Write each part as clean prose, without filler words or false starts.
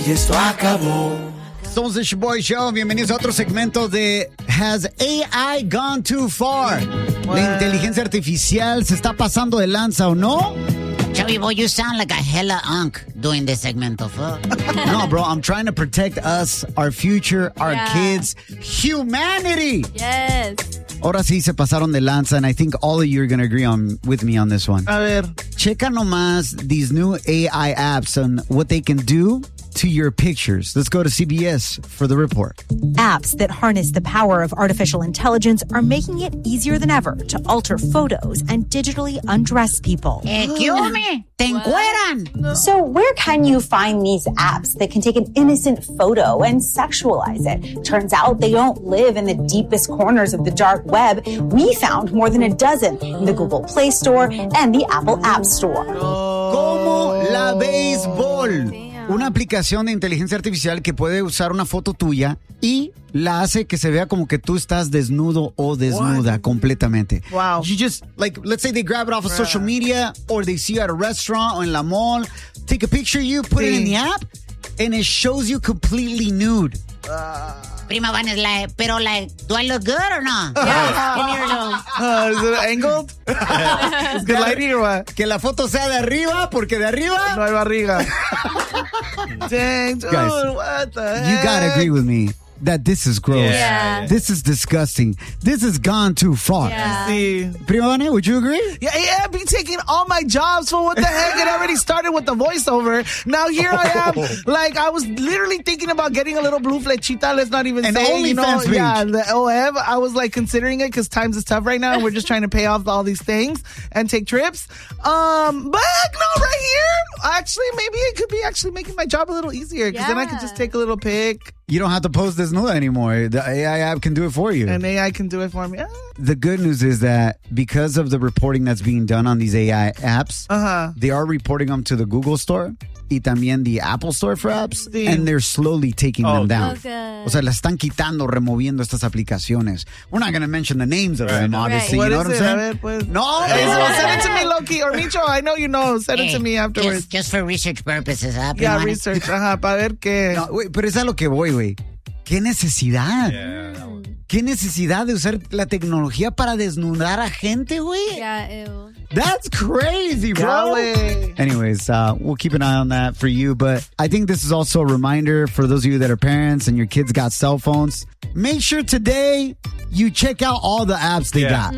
Y esto acabó. Somos the Boy Show. Bienvenidos a otro segmento de Has AI Gone Too Far? What? ¿La inteligencia artificial se está pasando de lanza o no? Chubby boy, you sound like a hella unk doing this segment of No, bro, I'm trying to protect us, our future, our kids, humanity. Yes. Ahora sí se pasaron de lanza, and I think all of you are going to agree with me on this one. A ver. Checa nomás these new AI apps and what they can do to your pictures. Let's go to CBS for the report. Apps that harness the power of artificial intelligence are making it easier than ever to alter photos and digitally undress people. Excuse me, te encueran. So where can you find these apps that can take an innocent photo and sexualize it? Turns out they don't live in the deepest corners of the dark web. We found more than a dozen in the Google Play Store and the Apple App Store. Como la béisbol. Una aplicación de inteligencia artificial que puede usar una foto tuya y la hace que se vea como que tú estás desnudo o desnuda completamente. Wow. You just, like, let's say they grab it off of social media or they see you at a restaurant or in la mall, take a picture of you, put it in the app, and it shows you completely nude. Prima Van is like, pero like, do I look good or not? Yeah. Give me your nose. Is it angled? Is good lighting or what? Que la foto sea de arriba, porque de arriba... No hay barriga. Dang, dude, Guys, what the heck? You gotta agree with me that this is gross. Yeah. This is disgusting. This has gone too far. Yeah. See. Prima Vane, would you agree? Yeah, be taking all my jobs for what the heck? It already started with the voiceover. Now here I am. Like, I was literally thinking about getting a little blue flechita. Let's not even An say, OnlyFans page. Yeah, the OF. I was like considering it because times is tough right now. And we're just trying to pay off all these things and take trips. But no, right here, actually, maybe it could be actually making my job a little easier because then I could just take a little pic. You don't have to post this nude anymore. The AI app can do it for you. And AI can do it for me. The good news is that because of the reporting that's being done on these AI apps, they are reporting them to the Google Store y también the Apple Store for apps, Sí. and they're slowly taking them down. Okay. O sea, la están quitando, removiendo estas aplicaciones. We're not going to mention the names of them, obviously. What You know is what I'm it? saying? A ver, pues. No, Hey, no. so send it to me, Loki. Or Micho, I know you know. Send it to me afterwards. Just for research purposes, Yeah, Prima Van? research. Ajá, para ver qué. No, güey, pero es a lo que voy, güey. ¿Qué necesidad? ¿Qué necesidad de usar la tecnología para desnudar a gente, güey? Yeah, ew. That's crazy, bro. Golly. Anyways, we'll keep an eye on that for you. But I think this is also a reminder for those of you that are parents and your kids got cell phones. Make sure today you check out all the apps they got.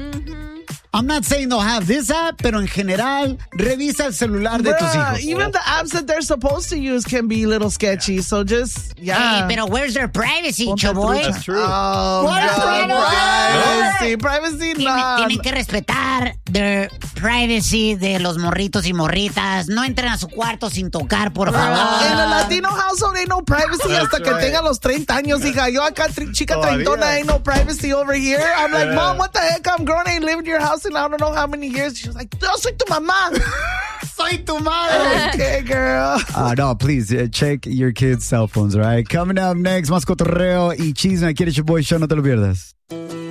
I'm not saying they'll have this app, pero en general, revisa el celular de tus Bruh, hijos. even the apps that they're supposed to use can be a little sketchy. So just, Hey, pero where's their privacy, choboy? That's true. Oh, What is God, that? privacy, no. Tienen que respetar their privacy de los morritos y morritas. No entren a su cuarto sin tocar, por In a favor. Latino household, ain't no privacy hasta que tenga los 30 años. Hija, yo acá, chica Todavía. treintona, ain't no privacy over here. I'm like, Mom, what the heck? I'm grown, I ain't lived in your house in I don't know how many years. She was like, yo soy tu mamá. Soy tu madre. Okay, girl. No, please, check your kids' cell phones, all right? Coming up next, más cotorreo y chisme. Aquí en el Boy Show, no te lo pierdas.